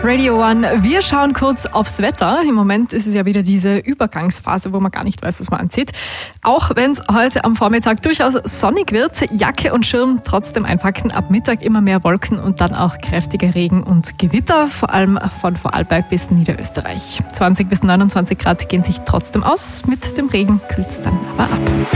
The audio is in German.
Radio One, wir schauen kurz aufs Wetter. Im Moment ist es ja wieder diese Übergangsphase, wo man gar nicht weiß, was man anzieht. Auch wenn es heute am Vormittag durchaus sonnig wird, Jacke und Schirm trotzdem einpacken. Ab Mittag immer mehr Wolken und dann auch kräftiger Regen und Gewitter, vor allem von Vorarlberg bis Niederösterreich. 20 bis 29 Grad gehen sich trotzdem aus. Mit dem Regen kühlt es dann aber ab.